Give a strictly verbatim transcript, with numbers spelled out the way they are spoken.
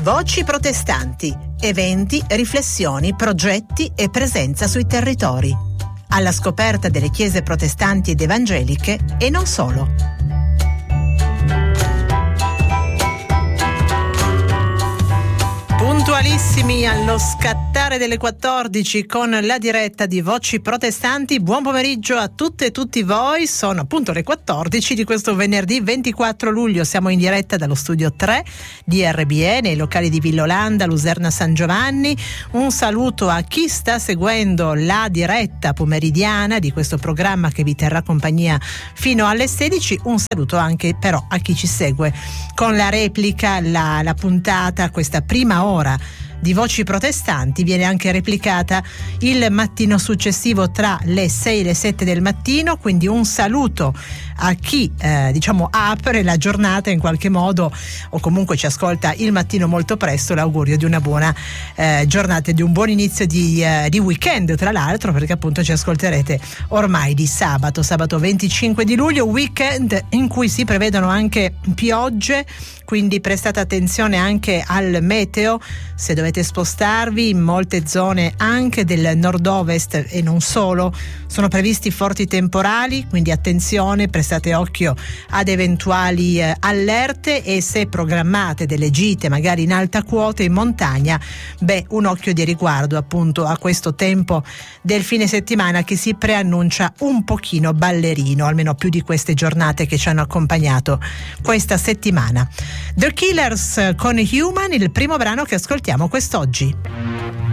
Voci protestanti, eventi, riflessioni, progetti e presenza sui territori. Alla scoperta delle chiese protestanti ed evangeliche e non solo. Puntualissimi allo scattare delle quattordici con la diretta di Voci Protestanti. Buon pomeriggio a tutte e tutti voi. Sono appunto le quattordici di questo venerdì ventiquattro luglio. Siamo in diretta dallo studio tre di R B E nei locali di Villolanda, Luserna San Giovanni. Un saluto a chi sta seguendo la diretta pomeridiana di questo programma che vi terrà compagnia fino alle sedici. Un saluto anche però a chi ci segue con la replica, la, la puntata, questa prima ora di Voci Protestanti viene anche replicata il mattino successivo tra le sei e le sette del mattino, quindi un saluto a chi eh, diciamo apre la giornata in qualche modo o comunque ci ascolta il mattino molto presto. L'augurio di una buona eh, giornata e di un buon inizio di, eh, di weekend, tra l'altro, perché appunto ci ascolterete ormai di sabato sabato venticinque di luglio, weekend in cui si prevedono anche piogge, quindi prestate attenzione anche al meteo se dovete spostarvi. In molte zone anche del nord-ovest e non solo sono previsti forti temporali, quindi attenzione, prestate occhio ad eventuali eh, allerte, e se programmate delle gite magari in alta quota in montagna, beh, un occhio di riguardo appunto a questo tempo del fine settimana che si preannuncia un pochino ballerino, almeno più di queste giornate che ci hanno accompagnato questa settimana. The Killers con Human, il primo brano che ascoltiamo quest'oggi.